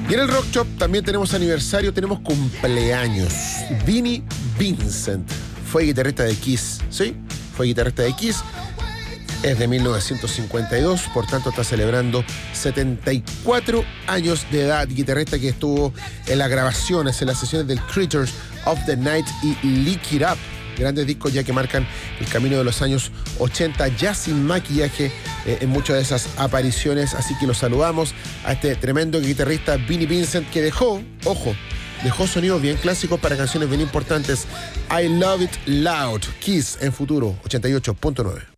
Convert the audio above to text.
Y en el Rock Shop también tenemos aniversario, tenemos cumpleaños. Vinnie Vincent fue guitarrista de Kiss, ¿sí? Fue guitarrista de Kiss. Es de 1952, por tanto está celebrando 74 años de edad. Guitarrista que estuvo en las grabaciones, en las sesiones del Creatures of the Night y Lick It Up. Grandes discos ya que marcan el camino de los años 80, ya sin maquillaje en muchas de esas apariciones. Así que los saludamos a este tremendo guitarrista Vinnie Vincent, que dejó sonidos bien clásicos para canciones bien importantes. I Love It Loud, Kiss en Futuro 88.9.